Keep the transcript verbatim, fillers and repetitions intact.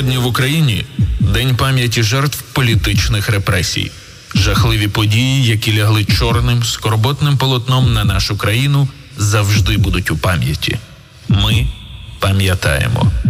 Сьогодні в Україні День пам'яті жертв політичних репресій. Жахливі події, які лягли чорним, скорботним полотном на нашу країну, завжди будуть у пам'яті. Ми пам'ятаємо.